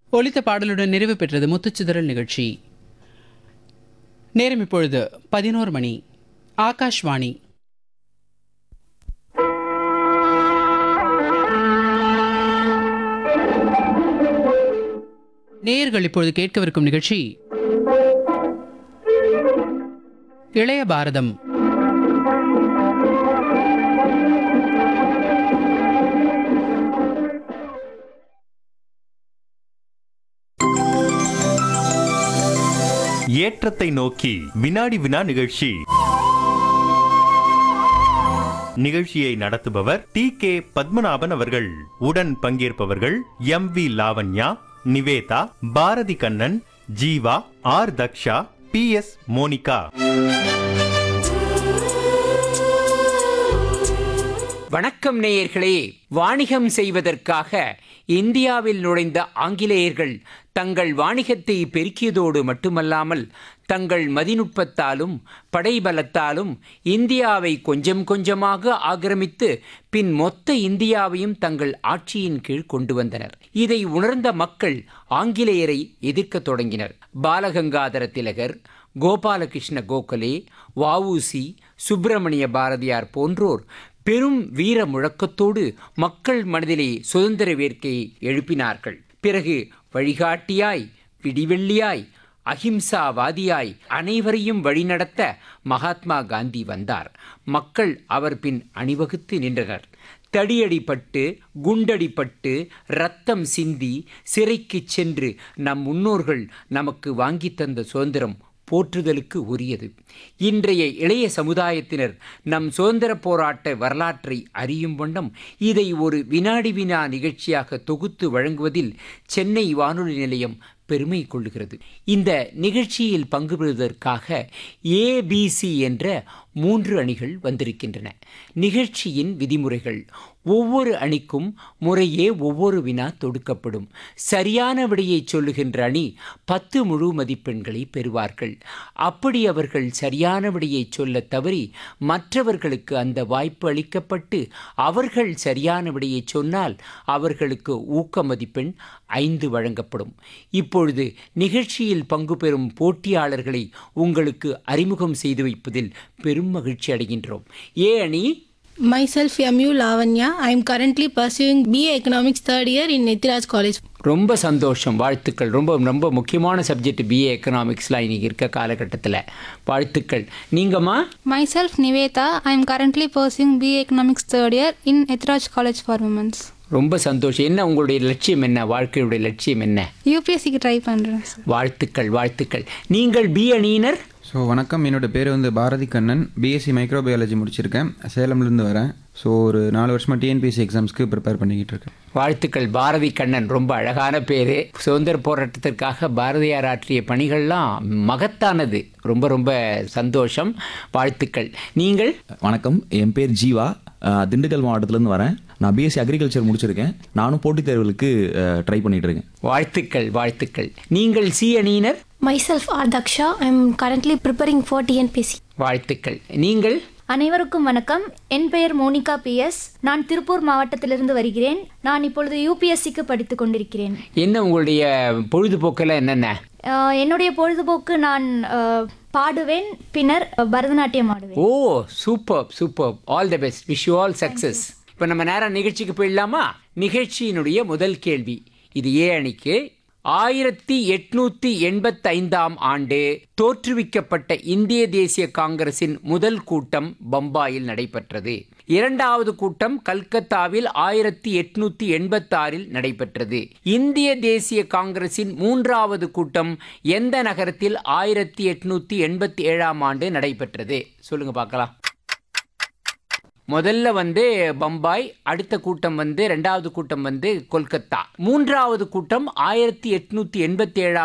ஒலித்த பாடலுடன் நிறைவு பெற்றது முத்துச்சிதறல் நிகழ்ச்சி. நேரம் இப்பொழுது 11 மணி. ஆகாஷ்வாணி. நேயர்கள் இப்பொழுது கேட்கவிருக்கும் நிகழ்ச்சி இளைய பாரதம். ஏற்றத்தை நோக்கி வினாடி வினா நிகழ்ச்சி. நிகழ்ச்சியை நடத்துபவர் டி.கே. பத்மநாபன் அவர்கள். உடன் பங்கேற்பவர்கள் MV. Lavanya, Nivetha, Bharathi Kannan, Jeeva, R. Daksha, பி.எஸ். Monica. வணக்கம் நேயர்களே. வாணிகம் செய்வதற்காக இந்தியாவில் நுழைந்த ஆங்கிலேயர்கள் தங்கள் வாணிகத்தை பெருக்கியதோடு மட்டுமல்லாமல் தங்கள் மதிநுட்பத்தாலும் படைபலத்தாலும் இந்தியாவை கொஞ்சம் கொஞ்சமாக ஆக்கிரமித்து பின் மொத்த இந்தியாவையும் தங்கள் ஆட்சியின் கீழ் கொண்டு வந்தனர். இதை உணர்ந்த மக்கள் ஆங்கிலேயரை எதிர்க்க தொடங்கினர். பாலகங்காதர திலகர், கோபாலகிருஷ்ண கோகலே, வ.உ.சி., சுப்பிரமணிய பாரதியார் போன்றோர் பெரும் வீர முழக்கத்தோடு மக்கள் மனதிலே சுதந்திர வேட்கையை எழுப்பினார்கள். பிறகு வழிகாட்டியாய், விடிவெள்ளியாய், அஹிம்சாவாதியாய் அனைவரையும் வழிநடத்த மகாத்மா காந்தி வந்தார். மக்கள் அவர் பின் அணிவகுத்து நின்றனர். தடியடிப்பட்டு, குண்டடிப்பட்டு, இரத்தம் சிந்தி சிறைக்கு சென்று நம் முன்னோர்கள் நமக்கு வாங்கி தந்த சுதந்திரம் போற்றுதலுக்கு உரியது. இன்றைய இளைய சமுதாயத்தினர் நம் சுதந்திர போராட்ட வரலாற்றை அறியும் வண்ணம் இதை ஒரு வினாடி வினா நிகழ்ச்சியாக தொகுத்து வழங்குவதில் சென்னை வானொலி நிலையம் பெருமை கொள்ளுகிறது. இந்த நிகழ்ச்சியில் பங்கு பெறுவதற்காக ABC என்ற 3 அணிகள் வந்திருக்கின்றன. நிகழ்ச்சியின் விதிமுறைகள்: ஒவ்வொரு அணிக்கும் முறையே ஒவ்வொரு வினா தொடுக்கப்படும். சரியான விடையை சொல்லுகின்ற அணி 10 முழு மதிப்பெண்களை பெறுவார்கள். அப்படி அவர்கள் சரியான விடையை சொல்ல தவறி மற்றவர்களுக்கு அந்த வாய்ப்பு அளிக்கப்பட்டு அவர்கள் சரியான விடையை சொன்னால் அவர்களுக்கு ஊக்க மதிப்பெண் 5 வழங்கப்படும். இப்பொழுது நிகழ்ச்சியில் பங்கு பெறும் போட்டியாளர்களை உங்களுக்கு அறிமுகம் செய்து வைப்பதில் பெரும் மகிழ்ச்சி அடைகின்றோம். ஏ அணி: Myself M.U. Lavanya. I am currently pursuing BA Economics 3rd year in Ethiraj College. ரொம்ப சந்தோஷம், வாழ்த்துக்கள். ரொம்ப ரொம்ப முக்கியமான சப்ஜெக்ட் BA எக்கனாமிக்ஸ்லாம் இன்றைக்கி இருக்க காலகட்டத்தில். வாழ்த்துக்கள். நீங்கம்மா? Myself Nivetha. I am currently pursuing BA Economics 3rd year in Ethiraj College for Women's. ரொம்ப சந்தோஷம். என்ன உங்களுடைய லட்சியம் என்ன? வாழ்க்கையுடைய லட்சியம் என்ன? UPSCக்கு ட்ரை பண்ணுறேன். வாழ்த்துக்கள் வாழ்த்துக்கள். நீங்கள் பி அணியினர்? வணக்கம், என்னோடய பேர் பாரதி கண்ணன். பிஎஸ்சி மைக்ரோபயாலஜி முடிச்சிருக்கேன், சேலம்லேருந்து வரேன். ஒரு 4 வருஷமாக டிஎன்பிஎஸ்சி எக்ஸாம்ஸ்க்கு ப்ரிப்பேர் பண்ணிக்கிட்டு இருக்கேன். வாழ்த்துக்கள் பாரதி கண்ணன். ரொம்ப அழகான பேர். சுதந்திர போராட்டத்திற்காக பாரதியார் ஆற்றிய பணிகள்லாம் மகத்தானது. ரொம்ப ரொம்ப சந்தோஷம், வாழ்த்துக்கள். நீங்கள்? வணக்கம், என் பேர் ஜீவா, திண்டுக்கல் மாவட்டத்திலேருந்து வரேன். நான் பிஎஸ்சி அக்ரிகல்ச்சர் முடிச்சிருக்கேன். நானும் போட்டித் தேர்வுகளுக்கு ட்ரை பண்ணிகிட்டு இருக்கேன். வாழ்த்துக்கள் வாழ்த்துக்கள். நீங்கள் சி அணியினர்? Myself R. Daksha. I am currently preparing for TNPSC. வாழ்த்துக்கள். நீங்கள்? அனைவருக்கும் வணக்கம். என் பெயர் மோனிகா PS. நான் திருப்பூர் மாவட்டத்திலிருந்து வருகிறேன். நான் இப்பொழுது UPSCக்கு படித்துக் கொண்டிருக்கிறேன். என்ன உங்களுடைய பொழுதுபோக்கெல்லாம் என்னென்ன? என்னுடைய பொழுதுபோக்கு நான் பாடுவேன், பின்னர் பரதநாட்டியம் ஆடுவேன். ஓ, super super. All the best. Wish you all success. இப்போ நம்ம நேரம் நிகழ்ச்சிக்கு போயிடலாமா? நிகழ்ச்சியினுடைய முதல் கேள்வி இது ஏ அணிக்கு. 1885ஆம் ஆண்டு தோற்றுவிக்கப்பட்ட இந்திய தேசிய காங்கிரசின் முதல் கூட்டம் பம்பாயில் நடைபெற்றது. இரண்டாவது கூட்டம் கல்கத்தாவில் 1886 நடைபெற்றது. இந்திய தேசிய காங்கிரசின் 3வது கூட்டம் எந்த நகரத்தில் 1887ஆம் ஆண்டு நடைபெற்றது? சொல்லுங்க பார்க்கலாம். முதல்ல பம்பாய், அடுத்த கூட்டம் 2வது கூட்டம் கொல்கத்தா, 3வது கூட்டம் 1887